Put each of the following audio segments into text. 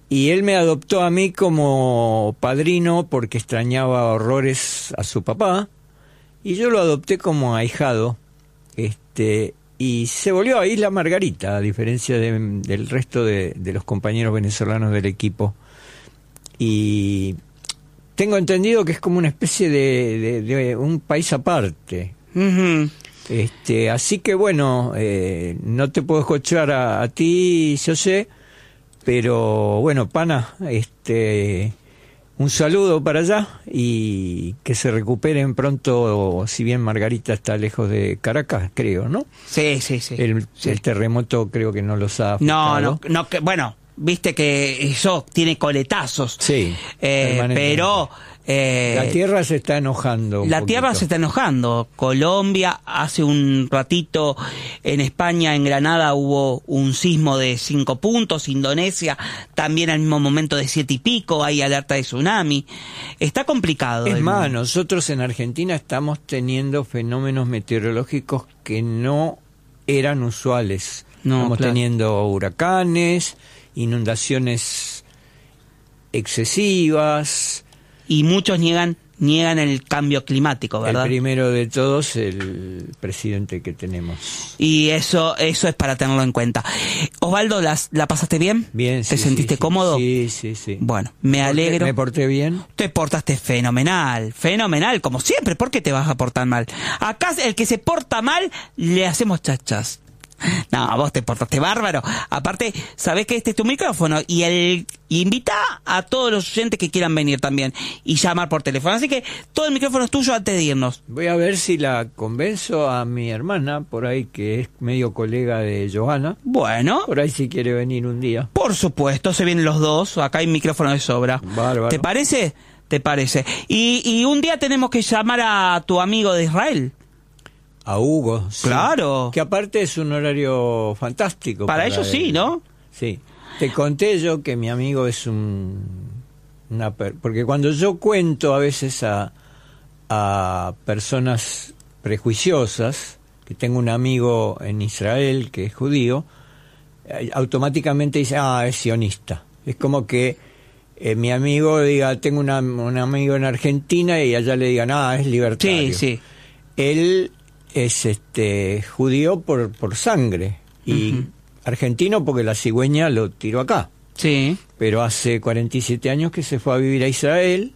Y él me adoptó a mí como padrino porque extrañaba horrores a su papá, y yo lo adopté como ahijado, y se volvió a Isla Margarita, a diferencia del resto de los compañeros venezolanos del equipo. Y tengo entendido que es como una especie de un país aparte. Uh-huh. Así que bueno, no te puedo escuchar a ti, José, pero bueno, pana, un saludo para allá y que se recuperen pronto, si bien Margarita está lejos de Caracas, creo, ¿no? Sí. El terremoto creo que no los ha afectado. No, bueno, viste que eso tiene coletazos. Sí, pero... la tierra se está enojando. La tierra se está enojando. Colombia, hace un ratito en España, en Granada, hubo un sismo de 5 puntos. Indonesia también al mismo momento de 7 y pico. Hay alerta de tsunami. Está complicado. Es más, nosotros en Argentina estamos teniendo fenómenos meteorológicos que no eran usuales. Estamos teniendo huracanes, inundaciones excesivas. Y muchos niegan el cambio climático, ¿verdad? El primero de todos, el presidente que tenemos. Y eso es para tenerlo en cuenta. Osvaldo, ¿la pasaste bien? Bien, sí. ¿Te sentiste cómodo? Sí. Bueno, me alegro. ¿Me porté bien? Te portaste fenomenal, como siempre. ¿Por qué te vas a portar mal? Acá el que se porta mal, le hacemos chachas. No, vos te portaste bárbaro. Aparte, sabés que este es tu micrófono y invita a todos los oyentes que quieran venir también y llamar por teléfono. Así que todo el micrófono es tuyo antes de irnos. Voy a ver si la convenzo a mi hermana, por ahí, que es medio colega de Johanna. Bueno. Por ahí si quiere venir un día. Por supuesto, se vienen los dos. Acá hay micrófono de sobra. Bárbaro. ¿Te parece? Y un día tenemos que llamar a tu amigo de Israel. A Hugo, sí. Claro. Que aparte es un horario fantástico. Para ellos sí, ¿no? Sí. Te conté yo que mi amigo es porque cuando yo cuento a veces a personas prejuiciosas, que tengo un amigo en Israel que es judío, automáticamente dice, es sionista. Es como que mi amigo diga, tengo un amigo en Argentina y allá le digan, es libertario. Sí. Él es judío por sangre y argentino porque la cigüeña lo tiró acá. Sí. Pero hace 47 años que se fue a vivir a Israel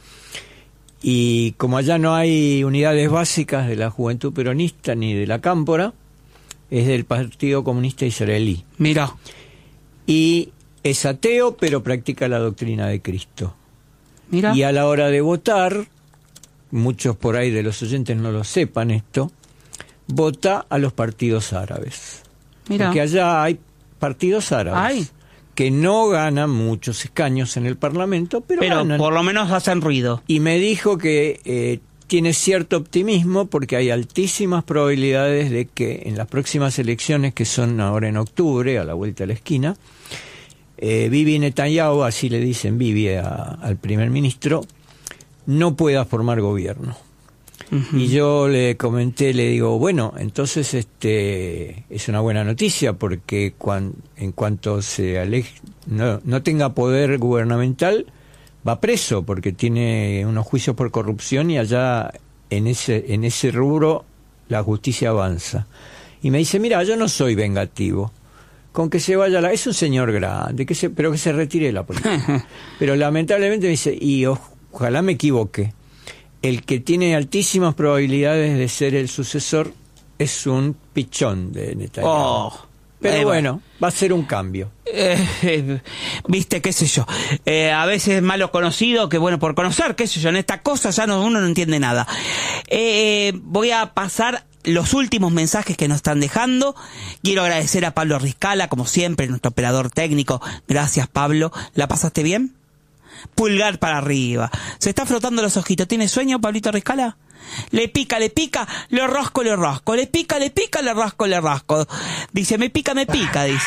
y como allá no hay unidades básicas de la Juventud Peronista ni de la Cámpora, es del Partido Comunista Israelí. Mira. Y es ateo pero practica la doctrina de Cristo. Mira. Y a la hora de votar, muchos por ahí de los oyentes no lo sepan esto, vota a los partidos árabes. Mira. Porque allá hay partidos árabes que no ganan muchos escaños en el Parlamento, pero ganan. Por lo menos hacen ruido. Y me dijo que tiene cierto optimismo porque hay altísimas probabilidades de que en las próximas elecciones, que son ahora en octubre, a la vuelta de la esquina, Bibi Netanyahu, así le dicen Bibi al primer ministro, no pueda formar gobierno. Y yo le comenté, le digo, bueno, entonces es una buena noticia porque en cuanto se no tenga poder gubernamental, va preso porque tiene unos juicios por corrupción y allá en ese rubro la justicia avanza. Y me dice, mira, yo no soy vengativo. Con que se vaya es un señor grande, pero que se retire de la política. Pero lamentablemente me dice, y ojalá me equivoque, el que tiene altísimas probabilidades de ser el sucesor es un pichón de Netanyahu. Pero bueno, va a ser un cambio. Viste, qué sé yo. A veces es malo conocido que bueno por conocer, qué sé yo. En esta cosa ya uno no entiende nada. Voy a pasar los últimos mensajes que nos están dejando. Quiero agradecer a Pablo Riscala, como siempre, nuestro operador técnico. Gracias, Pablo. ¿La pasaste bien? Pulgar para arriba. Se está frotando los ojitos. ¿Tiene sueño, Pablito Riscala? Le pica, le rosco, le pica, le rasco. Dice, me pica, dice.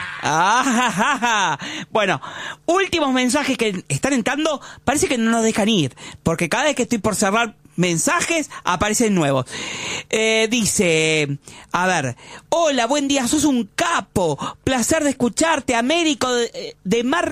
Bueno, últimos mensajes que están entrando. Parece que no nos dejan ir, porque cada vez que estoy por cerrar mensajes aparecen nuevos. Dice, a ver, hola, buen día, sos un capo, placer de escucharte, Américo de Mar